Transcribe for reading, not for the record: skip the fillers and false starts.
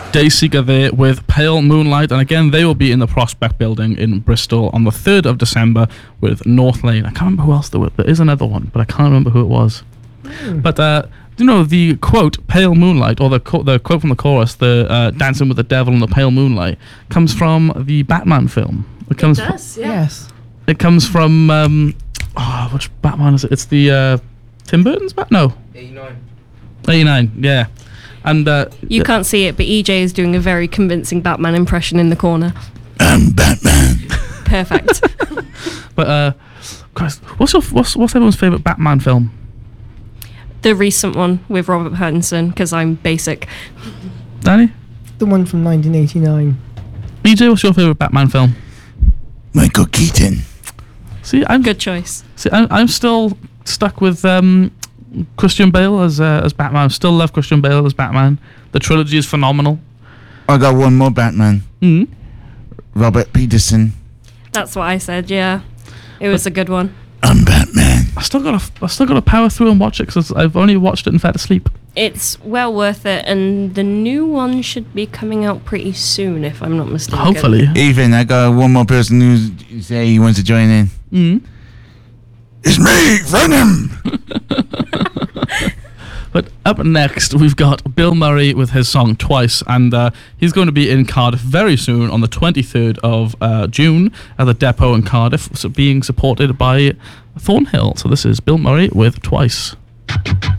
Dayseeker there with Pale Moonlight, and again they will be in the Prospect Building in Bristol on the 3rd of December with North Lane. I can't remember who else there was. There is another one, but I can't remember who it was. But the quote "Pale Moonlight" or the quote from the chorus, the "Dancing with the Devil in the Pale Moonlight," comes from the Batman film. It does, yeah. Yes. It comes from which Batman is it? It's the Tim Burton's Batman. No, 89. Yeah. And you can't see it, but EJ is doing a very convincing Batman impression in the corner. I'm Batman. Perfect. But Christ, what's everyone's favourite Batman film? The recent one with Robert Pattinson, because I'm basic. Danny? The one from 1989. EJ, what's your favourite Batman film? Michael Keaton. See, good choice. See, I'm still stuck with Christian Bale as Batman. I still love Christian Bale as Batman. The trilogy is phenomenal. I got one more Batman. Mm-hmm. Robert Pattinson. That's what I said. Yeah, it was a good one. I'm Batman. I still gotta power through and watch it because I've only watched it and fell asleep. It's well worth it, and the new one should be coming out pretty soon, if I'm not mistaken. Hopefully. Ethan, I got one more person who say he wants to join in. Mm. It's me, Venom. But up next, we've got Bill Murray with his song Twice, and he's going to be in Cardiff very soon on the 23rd of June at the Depot in Cardiff, being supported by Thornhill. So this is Bill Murray with Twice.